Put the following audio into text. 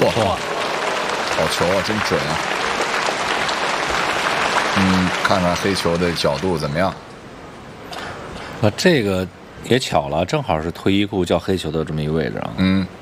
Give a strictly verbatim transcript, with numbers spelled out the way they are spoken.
嚯，好球啊，真准啊！嗯，看看黑球的角度怎么样？ 啊，这个也巧了，正好是退役库叫黑球的这么一个位置啊。 嗯。